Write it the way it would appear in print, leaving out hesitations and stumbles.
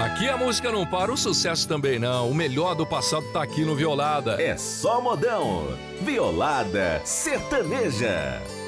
Aqui a música não para, o sucesso também não. O melhor do passado tá aqui no Violada. É só modão. Violada Sertaneja.